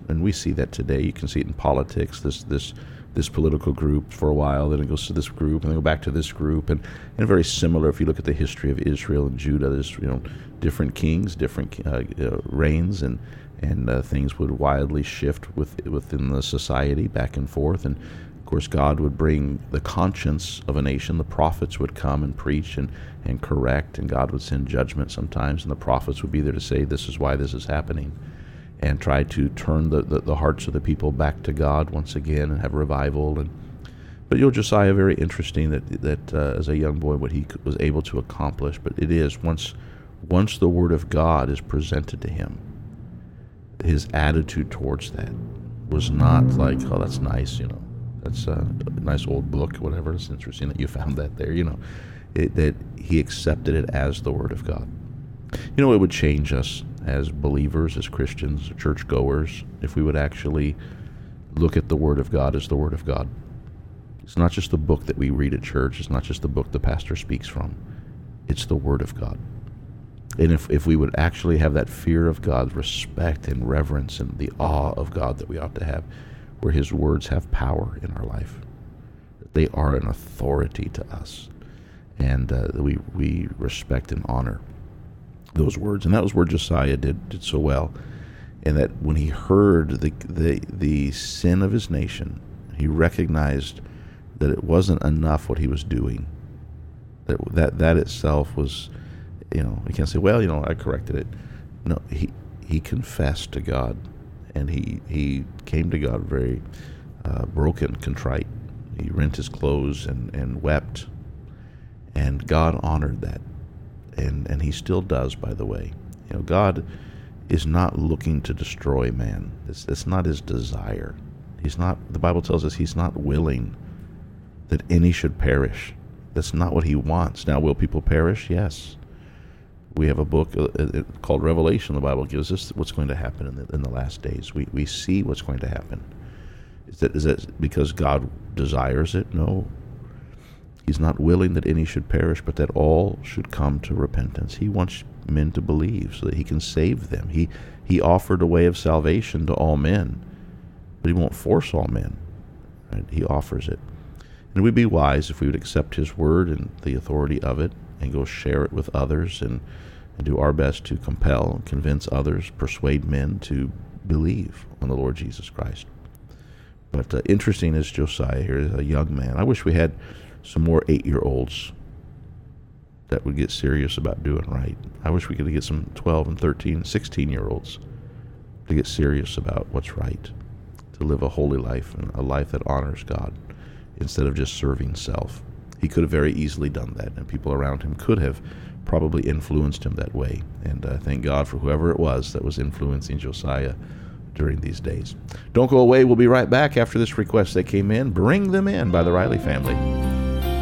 and we see that today. You can see it in politics. This political group for a while, then it goes to this group, and then go back to this group, and very similar. If you look at the history of Israel and Judah, there's different kings, different reigns, and things would wildly shift within the society back and forth. And of course, God would bring the conscience of a nation. The prophets would come and preach and correct, and God would send judgment sometimes, and the prophets would be there to say, this is why this is happening, and try to turn the hearts of the people back to God once again and have revival. But Josiah, very interesting that as a young boy what he was able to accomplish. But it is once the Word of God is presented to him, his attitude towards that was not like, oh, that's nice, that's a nice old book, whatever. It's interesting that you found that there, that he accepted it as the Word of God. It would change us as believers, as Christians, churchgoers, if we would actually look at the Word of God as the Word of God. It's not just the book that we read at church. It's not just the book the pastor speaks from. It's the Word of God. And if we would actually have that fear of God, respect and reverence and the awe of God that we ought to have, where His words have power in our life, they are an authority to us, and we respect and honor those words. And that was where Josiah did so well, and that when he heard the sin of his nation, he recognized that it wasn't enough what he was doing. That itself was, you can't say, well, I corrected it. No, he confessed to God, and he came to God very broken, contrite. He rent his clothes and wept, and God honored that. And he still does, by the way. God is not looking to destroy man. It's not his desire. The Bible tells us he's not willing that any should perish. That's not what he wants. Now, will people perish? Yes. We have a book called Revelation. The Bible gives us what's going to happen in the last days. We see what's going to happen. Is that because God desires it? No. He's not willing that any should perish, but that all should come to repentance. He wants men to believe so that he can save them. He offered a way of salvation to all men, but he won't force all men. Right? He offers it. And we'd be wise if we would accept his word and the authority of it and go share it with others and do our best to compel and convince others, persuade men to believe on the Lord Jesus Christ. But interesting is Josiah here is a young man. I wish we had some more 8-year-olds that would get serious about doing right. I wish we could get some 12 and 13, 16-year-olds to get serious about what's right, to live a holy life and a life that honors God instead of just serving self. He could have very easily done that, and people around him could have probably influenced him that way. And thank God for whoever it was that was influencing Josiah during these days. Don't go away. We'll be right back after this request that came in. Bring Them In by the Riley family.